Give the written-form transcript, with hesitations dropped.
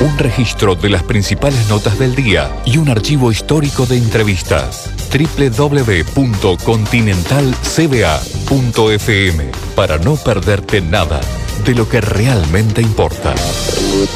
un registro de las principales notas del día y un archivo histórico de entrevistas. www.continentalcba.fm para no perderte nada de lo que realmente importa.